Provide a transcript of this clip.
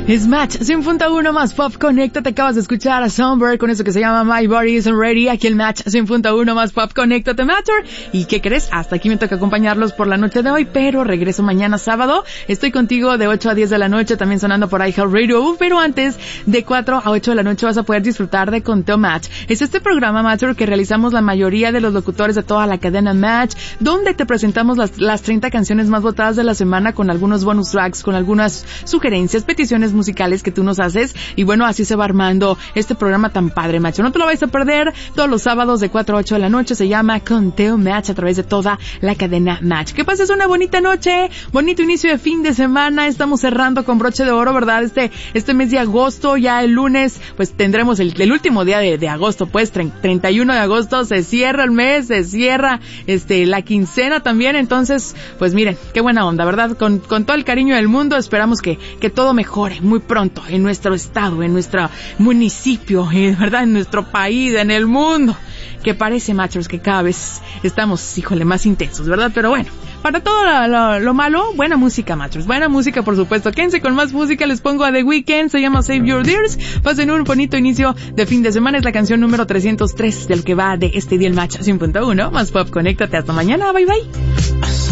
Es Match 100.1 más Pop Conecta. Te acabas de escuchar a Songbird con eso que se llama My Body Isn't Ready. Aquí el Match 100.1 más Pop Conecta te Matter. ¿Y qué crees? Hasta aquí me toca acompañarlos por la noche de hoy, pero regreso mañana sábado. Estoy contigo de 8 a 10 de la noche, también sonando por iHeartRadio. Pero antes, de 4 a 8 de la noche vas a poder disfrutar de Conteo Match. Es este programa Matter que realizamos la mayoría de los locutores de toda la cadena Match, donde te presentamos las 30 canciones más votadas de la semana con algunos bonus tracks, con algunas sugerencias, peticiones musicales que tú nos haces, y bueno, así se va armando este programa tan padre, macho. No te lo vais a perder todos los sábados de 4 a 8 de la noche. Se llama Conteo Match a través de toda la cadena Match. Que pases una bonita noche, bonito inicio de fin de semana. Estamos cerrando con broche de oro, ¿verdad? Este mes de agosto, ya el lunes, pues tendremos el último día de agosto, pues 31 de agosto se cierra el mes, se cierra la quincena también. Entonces, pues miren, qué buena onda, ¿verdad? Con todo el cariño del mundo, esperamos que todo mejore muy pronto en nuestro estado, en nuestro municipio, ¿verdad? En nuestro país, en el mundo, que parece, machos, que cada vez estamos, híjole, más intensos, ¿verdad? Pero bueno, para todo lo malo, buena música, machos, buena música, por supuesto. Quédense con más música, les pongo a The Weeknd, se llama Save Your Tears. Pasen un bonito inicio de fin de semana, es la canción número 303 del que va de este día el Match 100.1 más Pop. Conéctate, hasta mañana, bye bye.